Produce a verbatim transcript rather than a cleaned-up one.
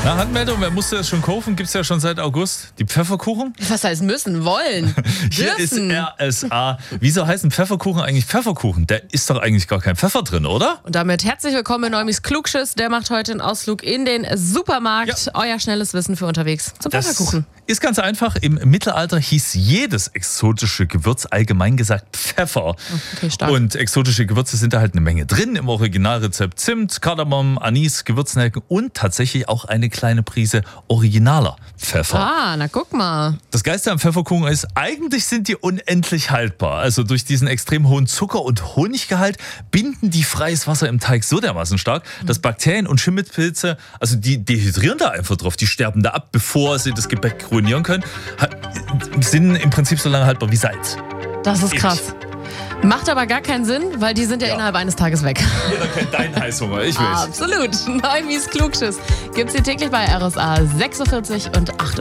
Na, Handmeldung, wer musste das schon kaufen? Gibt es ja schon seit August. Die Pfefferkuchen? Was heißt müssen? Wollen? Hier ist R S A. Wieso heißen Pfefferkuchen eigentlich Pfefferkuchen? Da ist doch eigentlich gar kein Pfeffer drin, oder? Und damit herzlich willkommen in Neumis Klugschiss. Der macht heute einen Ausflug in den Supermarkt. Ja. Euer schnelles Wissen für unterwegs zum das Pfefferkuchen. Ist ganz einfach. Im Mittelalter hieß jedes exotische Gewürz allgemein gesagt Pfeffer. Okay, stark. Und exotische Gewürze sind da halt eine Menge drin. Im Originalrezept Zimt, Kardamom, Anis, Gewürznelken und tatsächlich auch eine kleine Prise originaler Pfeffer. Ah, na guck mal. Das Geilste am Pfefferkuchen ist, eigentlich sind die unendlich haltbar. Also durch diesen extrem hohen Zucker- und Honiggehalt binden die freies Wasser im Teig so dermaßen stark, dass Bakterien und Schimmelpilze, also die dehydrieren da einfach drauf. Die sterben da ab, bevor sie das Gebäck ruinieren können. Sind im Prinzip so lange haltbar wie Salz. Das ist krass. Macht aber gar keinen Sinn, weil die sind ja, ja. innerhalb eines Tages weg. Jeder kennt deinen Heißhunger, ich weiß. Absolut. Neumis Klugschiss gibt's hier täglich bei R S A sechs Uhr vierzig und acht Uhr.